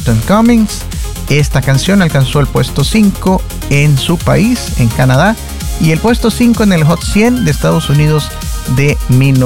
Milton Cummings. Esta canción alcanzó el puesto 5 en su país, en Canadá, y el puesto 5 en el Hot 100 de Estados Unidos de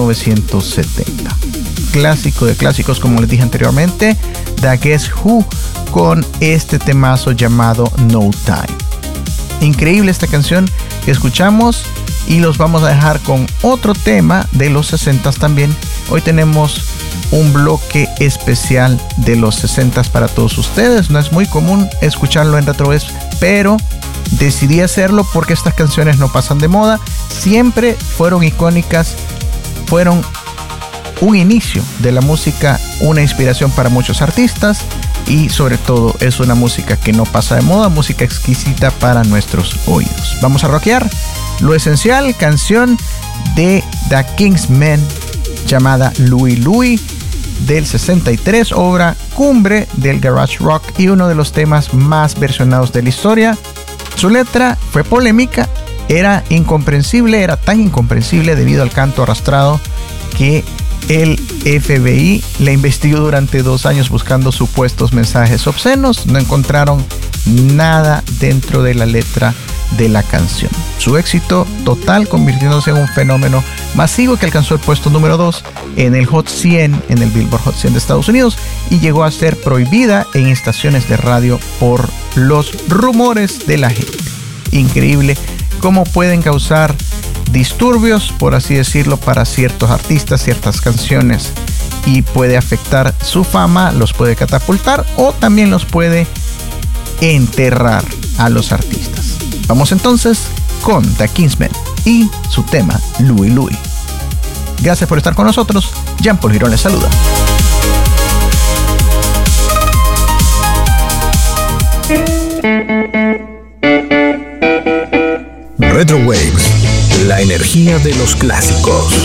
1970. Clásico de clásicos, como les dije anteriormente, The Guess Who, con este temazo llamado No Time. Increíble esta canción que escuchamos, y los vamos a dejar con otro tema de los 60s también. Hoy tenemos un bloque especial de los 60s para todos ustedes. No es muy común escucharlo en RetroWest, pero decidí hacerlo porque estas canciones no pasan de moda. Siempre fueron icónicas, fueron un inicio de la música, una inspiración para muchos artistas, y sobre todo es una música que no pasa de moda, música exquisita para nuestros oídos. Vamos a rockear lo esencial, canción de The Kingsmen llamada Louie Louie del 63, obra cumbre del garage rock y uno de los temas más versionados de la historia. Su letra fue polémica, era incomprensible, era tan incomprensible debido al canto arrastrado que el FBI le investigó durante 2 años buscando supuestos mensajes obscenos. No encontraron nada dentro de la letra de la canción. Su éxito total, convirtiéndose en un fenómeno masivo que alcanzó el puesto número 2 en el Hot 100, en el Billboard Hot 100 de Estados Unidos, y llegó a ser prohibida en estaciones de radio por los rumores de la gente. Increíble cómo pueden causar disturbios, por así decirlo, para ciertos artistas, ciertas canciones, y puede afectar su fama, los puede catapultar o también los puede enterrar a los artistas. Vamos entonces con The Kingsmen y su tema Louie Louie. Gracias por estar con nosotros. Jean Paul Girón les saluda. Retro Waves, la energía de los clásicos.